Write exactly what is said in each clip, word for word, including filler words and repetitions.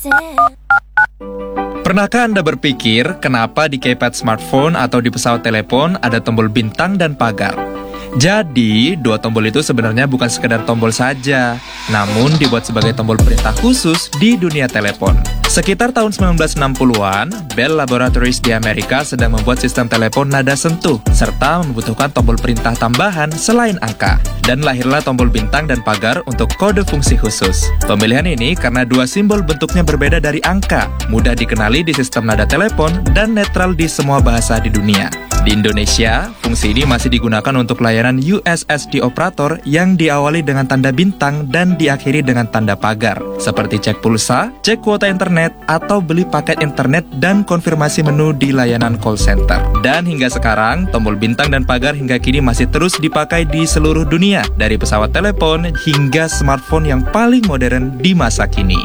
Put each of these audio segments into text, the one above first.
Pernahkah Anda berpikir kenapa di keypad smartphone atau di pesawat telepon ada tombol bintang dan pagar? Jadi, dua tombol itu sebenarnya bukan sekedar tombol saja, namun dibuat sebagai tombol perintah khusus di dunia telepon. Sekitar tahun sembilan belas enam puluhan, Bell Laboratories di Amerika sedang membuat sistem telepon nada sentuh, serta membutuhkan tombol perintah tambahan selain angka. Dan lahirlah tombol bintang dan pagar untuk kode fungsi khusus. Pemilihan ini karena dua simbol bentuknya berbeda dari angka, mudah dikenali di sistem nada telepon, dan netral di semua bahasa di dunia. Di Indonesia, fungsi ini masih digunakan untuk layanan U S S D operator yang diawali dengan tanda bintang dan diakhiri dengan tanda pagar, seperti cek pulsa, cek kuota internet, atau beli paket internet dan konfirmasi menu di layanan call center. Dan hingga sekarang, tombol bintang dan pagar hingga kini masih terus dipakai di seluruh dunia, dari pesawat telepon hingga smartphone yang paling modern di masa kini.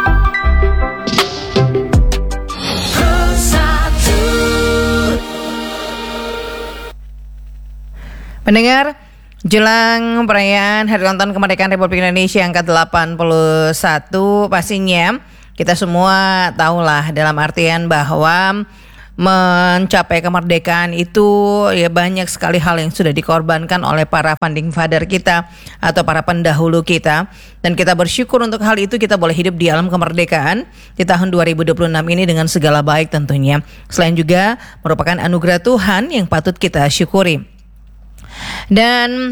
Pendengar, jelang perayaan Hari Ulang Tahun Kemerdekaan Republik Indonesia yang ke delapan puluh satu, pastinya kita semua tahulah dalam artian bahwa mencapai kemerdekaan itu ya banyak sekali hal yang sudah dikorbankan oleh para founding father kita atau para pendahulu kita, dan kita bersyukur untuk hal itu kita boleh hidup di alam kemerdekaan di tahun dua ribu dua puluh enam ini dengan segala baik tentunya. Selain juga merupakan anugerah Tuhan yang patut kita syukuri. Dan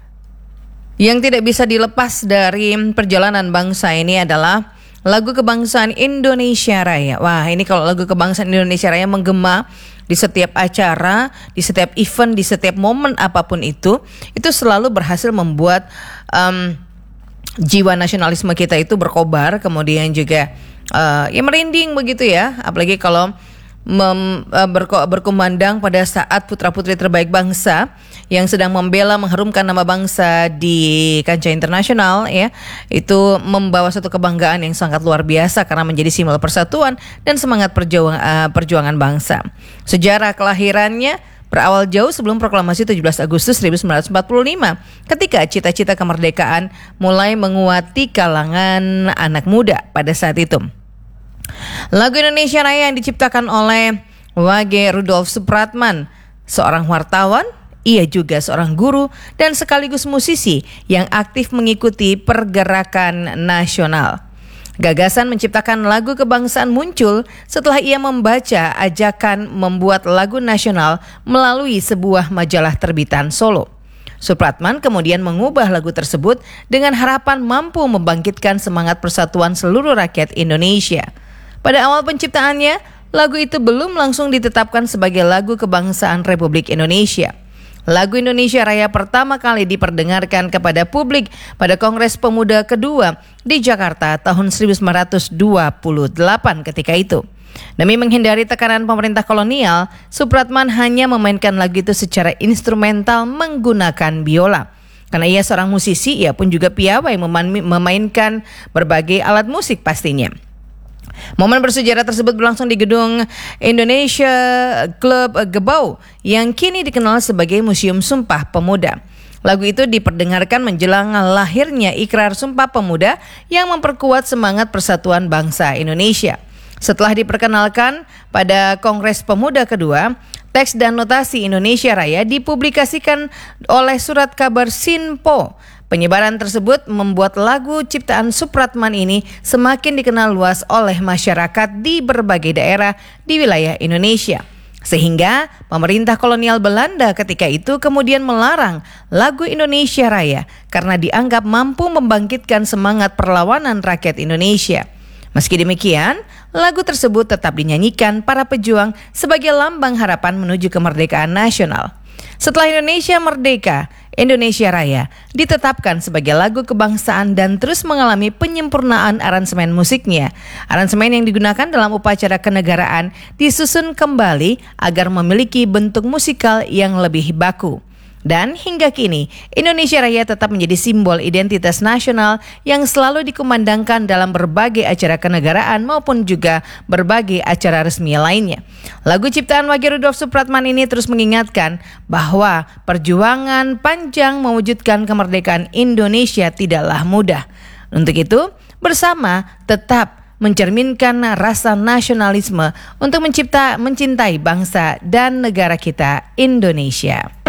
yang tidak bisa dilepas dari perjalanan bangsa ini adalah lagu kebangsaan Indonesia Raya. Wah, ini kalau lagu kebangsaan Indonesia Raya menggema di setiap acara, di setiap event, di setiap momen apapun itu, itu selalu berhasil membuat um, jiwa nasionalisme kita itu berkobar, kemudian juga uh, ya merinding begitu ya, apalagi kalau Mem, uh, berko, berkumandang pada saat putra-putri terbaik bangsa yang sedang membela mengharumkan nama bangsa di kancah internasional ya, itu membawa satu kebanggaan yang sangat luar biasa karena menjadi simbol persatuan dan semangat perjuang, uh, perjuangan bangsa. Sejarah kelahirannya berawal jauh sebelum proklamasi tujuh belas Agustus seribu sembilan ratus empat puluh lima, ketika cita-cita kemerdekaan mulai menguati kalangan anak muda pada saat itu. Lagu Indonesia Raya yang diciptakan oleh W G Rudolf Supratman, seorang wartawan, ia juga seorang guru dan sekaligus musisi yang aktif mengikuti pergerakan nasional. Gagasan menciptakan lagu kebangsaan muncul setelah ia membaca ajakan membuat lagu nasional melalui sebuah majalah terbitan Solo. Supratman kemudian mengubah lagu tersebut dengan harapan mampu membangkitkan semangat persatuan seluruh rakyat Indonesia. Pada awal penciptaannya, lagu itu belum langsung ditetapkan sebagai lagu kebangsaan Republik Indonesia. Lagu Indonesia Raya pertama kali diperdengarkan kepada publik pada Kongres Pemuda kedua di Jakarta tahun seribu sembilan ratus dua puluh delapan ketika itu. Demi menghindari tekanan pemerintah kolonial, Supratman hanya memainkan lagu itu secara instrumental menggunakan biola. Karena ia seorang musisi, ia pun juga piawai memainkan berbagai alat musik pastinya. Momen bersejarah tersebut berlangsung di gedung Indonesia Club Gebau yang kini dikenal sebagai Museum Sumpah Pemuda. Lagu itu diperdengarkan menjelang lahirnya Ikrar Sumpah Pemuda yang memperkuat semangat persatuan bangsa Indonesia. Setelah diperkenalkan pada Kongres Pemuda kedua, teks dan notasi Indonesia Raya dipublikasikan oleh Surat Kabar Sinpo. Penyebaran tersebut membuat lagu ciptaan Supratman ini semakin dikenal luas oleh masyarakat di berbagai daerah di wilayah Indonesia. Sehingga pemerintah kolonial Belanda ketika itu kemudian melarang lagu Indonesia Raya karena dianggap mampu membangkitkan semangat perlawanan rakyat Indonesia. Meski demikian, lagu tersebut tetap dinyanyikan para pejuang sebagai lambang harapan menuju kemerdekaan nasional. Setelah Indonesia merdeka, Indonesia Raya ditetapkan sebagai lagu kebangsaan dan terus mengalami penyempurnaan aransemen musiknya. Aransemen yang digunakan dalam upacara kenegaraan disusun kembali agar memiliki bentuk musikal yang lebih baku. Dan hingga kini, Indonesia Raya tetap menjadi simbol identitas nasional yang selalu dikumandangkan dalam berbagai acara kenegaraan maupun juga berbagai acara resmi lainnya. Lagu ciptaan W G Rudolf Supratman ini terus mengingatkan bahwa perjuangan panjang mewujudkan kemerdekaan Indonesia tidaklah mudah. Untuk itu, bersama tetap mencerminkan rasa nasionalisme untuk mencipta mencintai bangsa dan negara kita Indonesia.